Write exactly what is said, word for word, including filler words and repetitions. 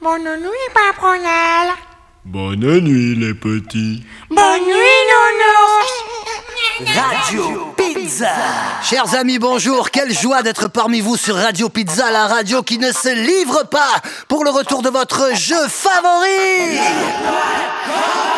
Bonne nuit, Papronel. Bonne nuit, les petits. Bonne nuit, Nounours. Radio Pizza. Chers amis, bonjour. Quelle joie d'être parmi vous sur Radio Pizza, la radio qui ne se livre pas, pour le retour de votre jeu favori.